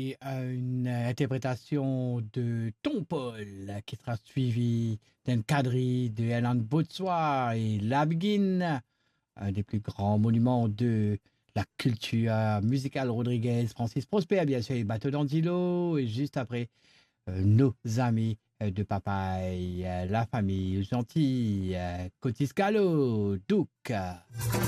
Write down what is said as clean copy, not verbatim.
écouté une interprétation de Tom Paul qui sera suivie d'un quadrille de Alan Botswa et La Begin, un des plus grands monuments de la culture musicale Rodriguez, Francis Prosper, bien sûr, et Bateau d'Andilo, et juste après, nos amis de papaye, la famille gentille, Cotiscalo, Duc.